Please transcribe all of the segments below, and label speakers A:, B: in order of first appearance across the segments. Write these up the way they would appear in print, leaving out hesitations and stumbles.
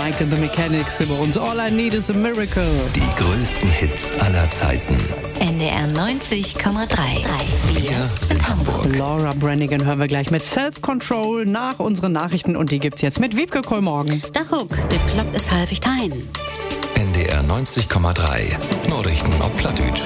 A: Mike and the Mechanics über uns. All I Need is a Miracle.
B: Die größten Hits aller Zeiten.
C: NDR 90,3. Wir sind Hamburg.
A: Laura Branigan hören wir gleich mit Self-Control nach unseren Nachrichten und die gibt's jetzt mit Wiebke Kollmorgen.
D: Dachuk, der Glock ist halbig tein.
B: NDR 90,3. Nachrichten auf Plattdeutsch.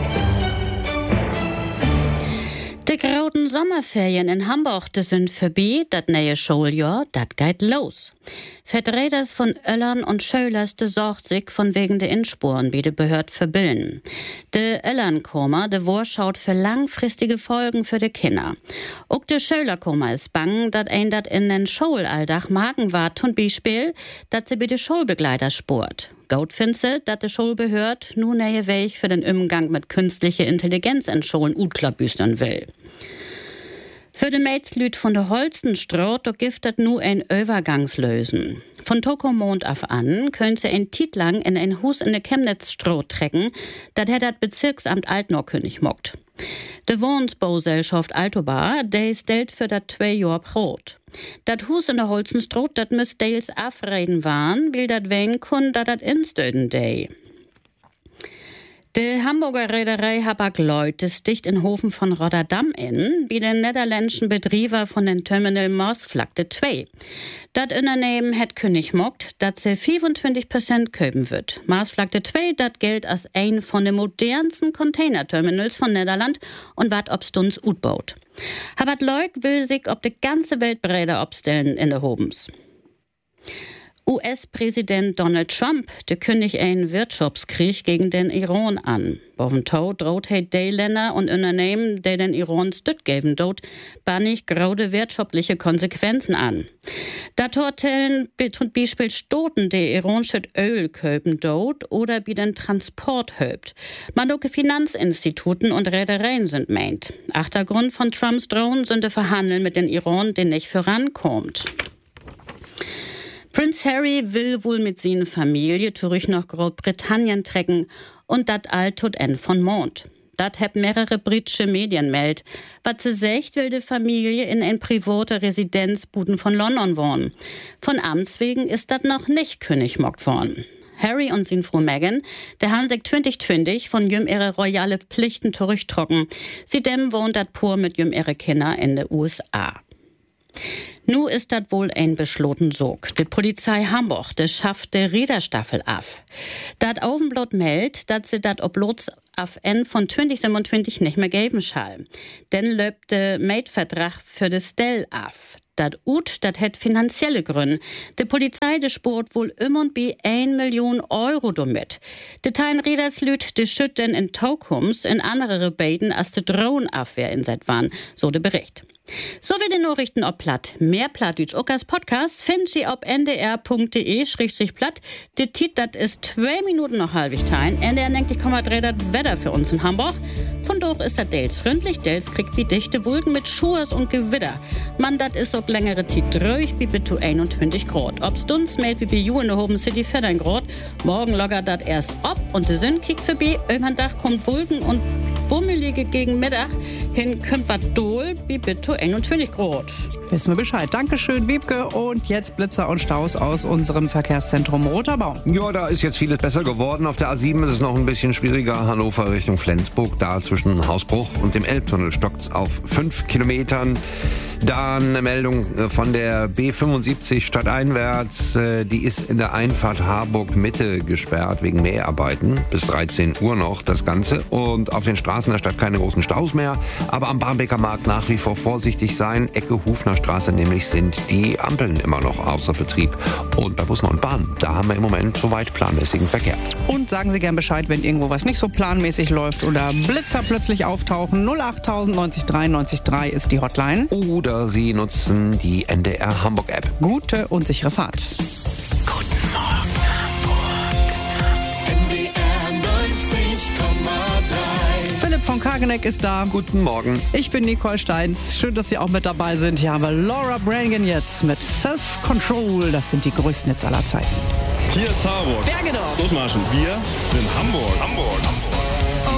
D: Die grauen Sommerferien in Hamburg, das sind vorbei, das neue Schuljahr, das geht los. Vertreters von Öllern und Schölers, de sorgt sich von wegen der Inspuren, wie de Behörd verbillen. De Öllern-Koma, de Vorschaut für langfristige Folgen für de Kinder. Auch de Schöler-Koma ist bang, dat ein dat in den Schulalltag magen war, zum Beispiel, dat sie bei de Schulbegleiter spurt. Gaut findet, dat de Schulbehörd nun neue Weg für den Umgang mit künstlicher Intelligenz in Schulen utklabüstern will. Für de Mädslüt von der Holzenstraat, da gibt dat nu ein Übergangslösen. Von Tokomond af an können sie ein Tit lang in ein Hus in der Chemnitzstraat trecken, dat hat dat Bezirksamt Altnorkönig mockt. De Wohnsbaugesellschaft Altobar, der stellt für dat 2 Jahr Brot. Dat Hus in der Holzenstraat, dat müsst deils afreden waren, will dat wen kun, dat dat instöden dei. Die Hamburger Reederei Hapag-Lloyd sticht in Hofen von Rotterdam in, wie den niederländischen Betrieber von den Terminal Maasvlakte 2. Das Unternehmen hat König mockt, dass sie 25% köpen wird. Maasvlakte 2, das gilt als ein von den modernsten Containerterminals von Niederland und wat obstuns utbaut. Hapag-Lloyd will sich ob die ganze Welt breiter obstellen in der Hobens. US-Präsident Donald Trump, der kündigt einen Wirtschaftskrieg gegen den Iran an. Boventou droht hij die Länder und Unternehmen, die den Iran stützt geben dort, bannig graude wirtschaftliche Konsequenzen an. Dator tellen zum Beispiel Stoten, die iranische Öl köpen dort oder wie den Transport höbt. Mandoke Finanzinstituten und Reedereien sind meint. Achtergrund von Trumps Drohungen sind die Verhandeln mit den Iran, die nicht vorankommt. Prince Harry will wohl mit seiner Familie zurück nach Großbritannien trecken und dat all tot en von Mond. Dat heb mehrere britische Medien meldt. Was sie sagt, will die Familie in ein private Residenzbuden von London wohnen. Von Amts wegen ist dat noch nicht König mockt worden. Harry und seine Frau Meghan, der haben sich 2020 von jüm ihre royale Pflichten zurücktrocken. Sie dem wohnt dat pur mit jüm ihre Kinder in den USA. Nu ist dat wohl ein beschloten Sog. Die Polizei Hamburg, die schafft die Riederstaffel af. Dat Augenblot meldt, dat sie dat oblots af N von 2027 nicht mehr geben schall. Denn löbt der Maidvertrag für de Stell af. Dat het finanzielle Gründe. Die Polizei, die spurt wohl und bi 1 Million Euro damit. Die Teilen Riederslüt, die schütten in Taukums in andere Rebeten als die Drohnenabwehr inset waren, so der Bericht. So wie die Nachrichten ob Platt. Mehr Plattdeutsch auch als Podcast findet ihr auf ndr.de/platt. Die Tit, das ist 2 Minuten noch halbig teilen. NDR denkt, ich komme das Wetter für uns in Hamburg. Von dort ist das Dels freundlich. Dels kriegt wie dichte Wolken mit Schurs und Gewitter. Man, das ist auch längere Tit dröch, wie bis zu 21 Grad. Ob's dunst meldet wie bei you in der Hoben City 14 Grad. Morgen lockert das erst ab und der Sinn kickt vorbei. Irgendwann Tag kommt Wolken und bummelige gegen Mittag. Hin kümmt wat dohl, wie bis zu 21 Grad.
A: Wissen wir Bescheid. Dankeschön, Wiebke. Und jetzt Blitzer und Staus aus unserem Verkehrszentrum Roterbaum.
E: Ja, da ist jetzt vieles besser geworden. Auf der A7 ist es noch ein bisschen schwieriger. Hannover Richtung Flensburg, da zwischen Hausbruch und dem Elbtunnel stockt's auf 5 Kilometern. Dann eine Meldung von der B75 stadteinwärts. Die ist in der Einfahrt Harburg Mitte gesperrt wegen Mäharbeiten. Bis 13 Uhr noch das Ganze. Und auf den Straßen der Stadt keine großen Staus mehr. Aber am Barmbeker Markt nach wie vor vorsichtig sein. Ecke Hufner Straße nämlich sind die Ampeln immer noch außer Betrieb. Und bei Bussen und Bahn, da haben wir im Moment soweit planmäßigen Verkehr.
A: Und sagen Sie gern Bescheid, wenn irgendwo was nicht so planmäßig läuft oder Blitzer plötzlich auftauchen. 08000 90 3 90 3 ist die Hotline.
E: Oder Sie nutzen die NDR Hamburg App.
A: Gute und sichere Fahrt.
B: Guten Morgen Hamburg.
F: NDR 90,3.
A: Philipp von Kageneck ist da.
E: Guten Morgen.
A: Ich bin Nicole Steins. Schön, dass Sie auch mit dabei sind. Hier haben wir Laura Branigan jetzt mit Self-Control. Das sind die größten Hits aller Zeiten.
G: Hier ist Harburg.
A: Bergedorf.
G: Dotmarschen. Wir sind Hamburg. Hamburg.